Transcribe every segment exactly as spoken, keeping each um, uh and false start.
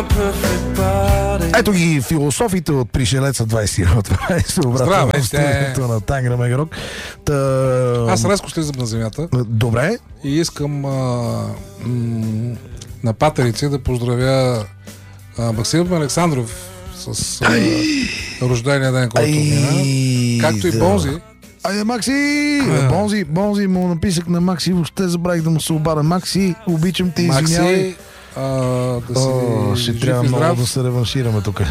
Ето ги философите от Пришелеца двайсети двайсет. Обратно в студиото на Тангра Мегарок. Та... Аз резко слизам на земята. Добре. И искам а, м- на патерици да поздравя а, Максим Александров с а, рождения ден, който мина. Както и Бонзи. Айде, Макси! Бонзи, Бонзи му написах на Макси, въобще забравих да му се обада. Макси, обичам те, извинявай. Макси, а, да си О, ще трябва много здрав. да се реваншираме тук.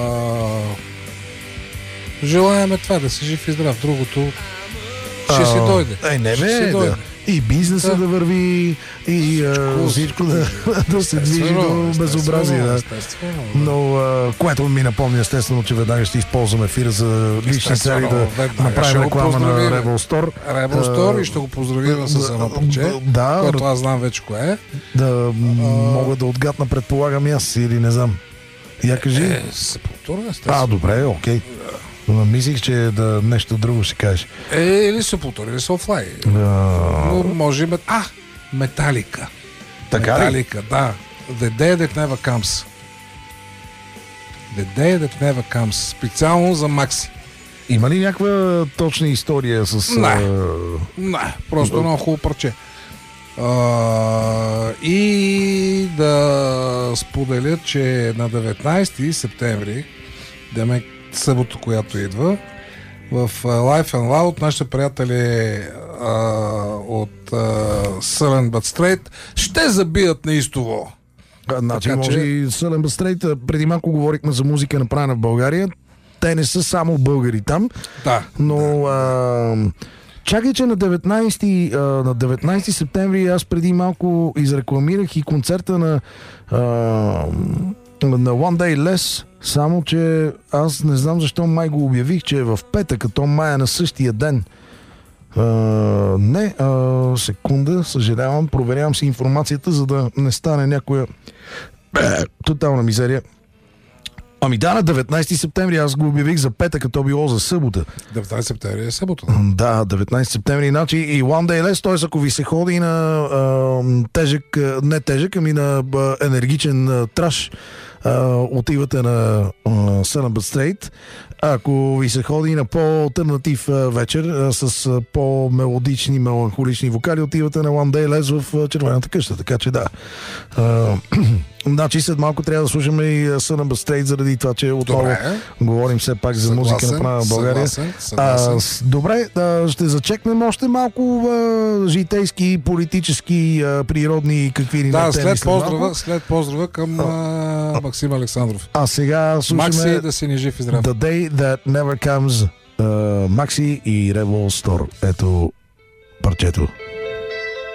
Желаеме това, да си жив и здрав. Другото ще а, си дойде. Ей, не бе, да. И бизнеса да, да върви, и а, всичко да, да се движи до безобразие. Да. Но, а, което ми напомня естествено, че веднага ще използваме ефира за лични цели да направим реклама на Rebel Store. Rebel Store и ще го поздравим с едно парче, да, което аз знам вече кое е. Да, а, мога да отгадна, предполагам и аз или не знам. Я кажи. Е, Сепултура, естествено. А, добре, окей. Мислих, че да нещо друго ще кажеш. Е, или Сепултура, или Soulfly. Uh... Но може и... А, Металика. Така ли? Металика, да. The Day That Never Comes. The Day That Never Comes. Специално за Макси. Има ли някаква точна история с... Не, uh... не, просто едно хубаво парче. Uh, и да споделя, че на деветнайсети септември, демек събота, която идва, в Life and Loud нашите приятели а, от а, Sullen But Straight ще забият неистово. А, значи, така, може че... и Sullen But Straight, преди малко говорихме за музика направена в България. Те не са само българи там, да, но а, чакай, че на деветнайсети, а, на деветнайсети септември аз преди малко изрекламирах и концерта на а, на One Day Less, само че аз не знам защо май го обявих, че е в петък, а то май е на същия ден. А, не, а, секунда, съжалявам, проверявам си информацията, за да не стане някоя тотална мизерия. Ами да, на деветнайсети септември аз го обявих за петък, а то било за събота. деветнайсети септември е събота. Да, деветнайсети септември, иначе и One Day Less, т.е. ако ви се ходи на а, тежък, не тежък, ами на а, енергичен а, траш, Uh, отивате на uh, Sullen But Straight. Ако ви се ходи на по-алтернатив uh, вечер uh, с uh, по-мелодични, меланхолични вокали, отивате на One Day Less в uh, Червената къща. Така че да. Uh, значи след малко трябва да слушаме и uh, Sullen But Straight, заради това, че отново добре. Говорим все пак за съгласен, музика направена в България. Съгласен, съгласен. Uh, добре, uh, ще зачекнем още малко uh, житейски, политически, uh, природни какви ли да, не теми. След поздрава, след поздрава към uh, Максим Александров. А сега слушаме Макси, да си ни жив и здрав. The Day That Never Comes, uh, Макси и Rebel Store. Ето парчето.